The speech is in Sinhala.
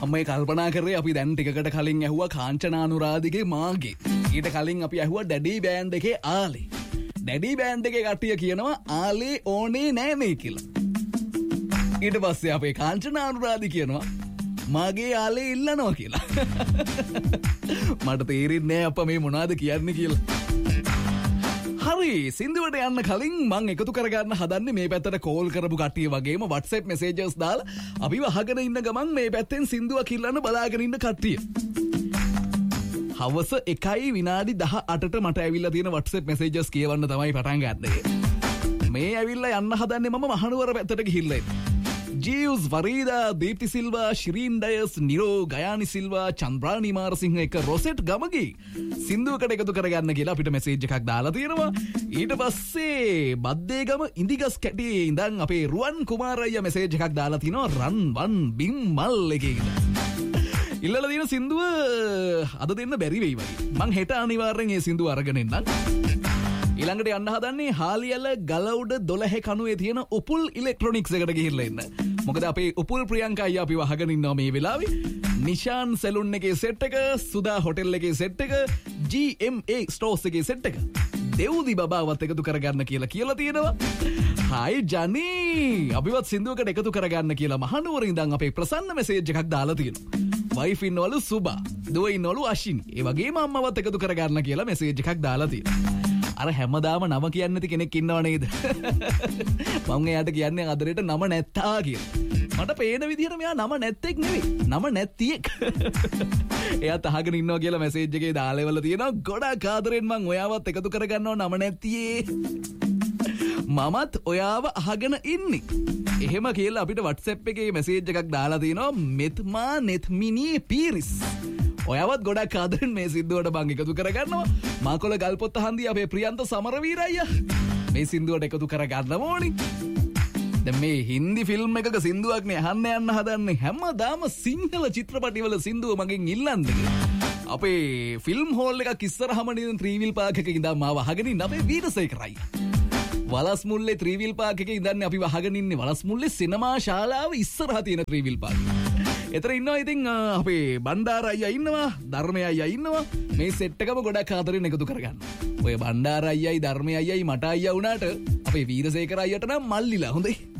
මම කල්පනා කරේ අපි දැන් ටිකකට කලින් ඇහුවා කාංචනා අනුරාධිගේ මාගේ. ඊට කලින් අපි ඇහුවා ඩැඩි බෑන්ඩ් එකේ ආලේ. ඩැඩි බෑන්ඩ් එකේ කට්ටිය කියනවා ආලේ ඕනේ නෑ මේ කියලා. ඊට පස්සේ අපේ කාංචනා අනුරාධි කියනවා මාගේ ආලේ ඉල්ලනවා කියලා. මට තේරෙන්නේ නෑ අප්පා මේ මොනවද කියන්නේ කියලා. හරි සින්දුවට යන්න කලින් මං එකතු කරගන්න හදන්නේ මේ පැත්තට කෝල් කරපු කට්ටිය වගේම WhatsApp messages දාලා අපිව අහගෙන ඉන්න ගමන් මේ පැත්තෙන් සින්දුවක් ඉල්ලන්න බලාගෙන ඉන්න කට්ටිය. හවස 1 විනාඩි 18ට මට ඇවිල්ලා තියෙන WhatsApp messages කියවන්න තමයි පටන් ගන්නේ. මේ ඇවිල්ලා යන්න හදන්නේ මම මහනුවර පැත්තට ගිහිල්ලා ඉන්නේ. ජීවස් වරීදා දීප්ති සිල්වා ශිරීන් ඩයස් නිරෝ ගයානි සිල්වා චන්ද්‍රානි මාරසිංහ එක රොසෙට් ගමගේ සින්දුවකට එකතු කරගන්න කියලා අපිට මෙසේජ් එකක් දාලා තියෙනවා. ඊට පස්සේ බද්දේගම ඉඳිගස් කැටියේ ඉඳන් අපේ රුවන් කුමාර අයියා මෙසේජ් එකක් දාලා තිනවා රන් වන් බිම් මල් එකේ ඉඳන්. ඉල්ලලා තියෙන සින්දුව අද දෙන්න බැරි වෙයි වගේ. මං හෙට අනිවාර්යෙන් මේ සින්දුව අරගෙන එන්නම්. ඊළඟට යන්න හදන්නේ හාලියල ගලඋඩ 12 කණුවේ තියෙන උපුල් ඉලෙක්ට්‍රොනික්ස් එකට ගිහිල්ලා ඉන්න. මොකද අපේ උපුල් ප්‍රියංකා අයියා අපිව අහගෙන ඉන්නවා මේ වෙලාවේ. නිෂාන් සැලුන් එකේ සෙට් එක, සුදා හොටෙල් එකේ සෙට් එක, GMA ස්ටෝර්ස් එකේ සෙට් එක. දෙව්දි බබාවත් එකතු කරගන්න කියලා තියෙනවා. හායි ජනී අපිවත් සින්දුවකට එකතු කරගන්න කියලා මහනුවර ඉඳන් අපේ ප්‍රසන්න මෙසේජ් එකක් දාලා තියෙනවා. වයිෆ් ඉන්නවලු සුබා, දුව ඉන්නවලු අශිනි. ඒ වගේම අම්මවත් එකතු කරගන්න කියලා මෙසේජ් එකක් දාලා තියෙනවා. අර හැමදාම නම කියන්නේ නැති කෙනෙක් ඉන්නව නේද? මම එයාට කියන්නේ අදරේට නම නැත්තා කියලා. මට පේන විදිහට මෙයා නම නැත්තෙක් නෙවෙයි. නම නැත්තියෙක්. එයාත් අහගෙන ඉන්නවා කියලා මැසේජ් එකේ දාලා ඉවල තියෙනවා. ගොඩක් ආදරෙන් මම ඔයාවත් එකතු කරගන්නවා නම නැත්තියේ. මමත් ඔයාව අහගෙන ඉන්නේ. එහෙම කියලා අපිට WhatsApp එකේ මැසේජ් එකක් දාලා තියෙනවා මෙත්මා නෙත්මිනි පීරිස්. ඔයාවත් ගොඩක් ආදරෙන් මේ සින්දුවට බං එකතු කරගන්නවා. මාකොළ ගල්පොත්ත හන්දිය අපේ ප්‍රියන්ත සමරවීර අයියා මේ සින්දුවට එකතු කරගන්න ඕනේ. දැන් මේ හින්දි ෆිල්ම් එකක සින්දුවක් නේ අහන්න යන්න හදන්නේ. හැමදාම සිංහල චිත්‍රපටිවල සින්දුව මගෙන් ඉල්ලන්නේ. අපේ ෆිල්ම් හෝල් එකක් ඉස්සරහම නේද ත්‍රිවිල් පාක් එකක ඉඳන් මාව අහගෙන ඉන්න අපේ වීරසේකර අයියා. වලස්මුල්ලේ ත්‍රිවිල් පාක් එකේ ඉඳන් අපි වහගෙන ඉන්නේ වලස්මුල්ලේ සිනමා ශාලාව ඉස්සරහ තියෙන ත්‍රිවිල් පාක්. එතන ඉන්නවා ඉතින් අපේ බණ්ඩාර අයියා ඉන්නවා, ධර්මය අයියා ඉන්නවා. මේ සෙට් එකම ගොඩක් ආදරෙන් එකතු කරගන්න. ඔය බණ්ඩාර අයියයි ධර්මය අයියයි මට අයියා වුණාට අපේ වීරසේකර අයියට නම් මල්ලිලා හොඳයි.